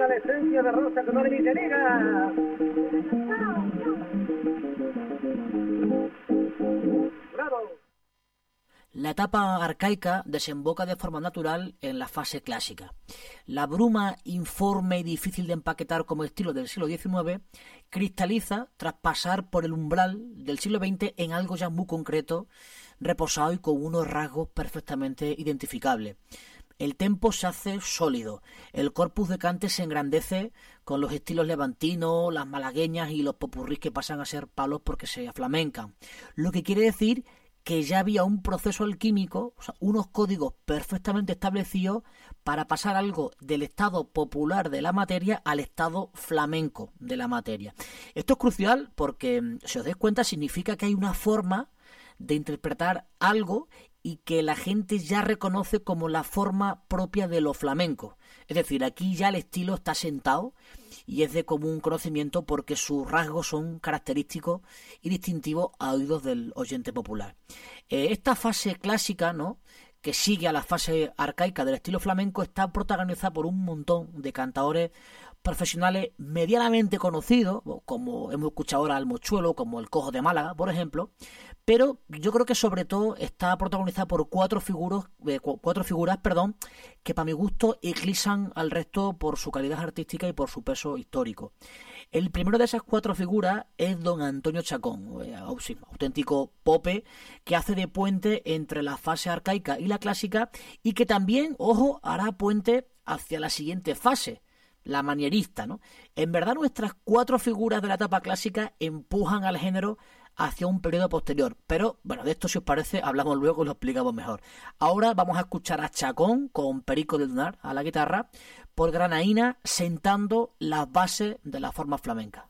la esencia de rosa que no le dice diga. ¡Bravo! La etapa arcaica desemboca de forma natural en la fase clásica. La bruma informe y difícil de empaquetar como estilo del siglo XIX cristaliza tras pasar por el umbral del siglo XX en algo ya muy concreto, reposado y con unos rasgos perfectamente identificables. El tempo se hace sólido, el corpus de cante se engrandece con los estilos levantinos, las malagueñas y los popurrís que pasan a ser palos porque se aflamencan. Lo que quiere decir que ya había un proceso alquímico, o sea, unos códigos perfectamente establecidos para pasar algo del estado popular de la materia al estado flamenco de la materia. Esto es crucial porque, si os dais cuenta, significa que hay una forma de interpretar algo y que la gente ya reconoce como la forma propia de lo flamenco. Es decir, aquí ya el estilo está sentado y es de común conocimiento porque sus rasgos son característicos y distintivos a oídos del oyente popular. Esta fase clásica, ¿no?, que sigue a la fase arcaica del estilo flamenco, está protagonizada por un montón de cantadores profesionales medianamente conocidos, como hemos escuchado ahora al Mochuelo, como el Cojo de Málaga, por ejemplo, pero yo creo que sobre todo está protagonizada por cuatro figuras, que para mi gusto eclipsan al resto por su calidad artística y por su peso histórico. El primero de esas cuatro figuras es don Antonio Chacón, auténtico pope, que hace de puente entre la fase arcaica y la clásica y que también, ojo, hará puente hacia la siguiente fase, la manierista, ¿no? En verdad, nuestras cuatro figuras de la etapa clásica empujan al género hacia un periodo posterior, pero bueno, de esto, si os parece, hablamos luego y lo explicamos mejor. Ahora vamos a escuchar a Chacón con Perico de Lunar a la guitarra, por Granaína sentando las bases de la forma flamenca.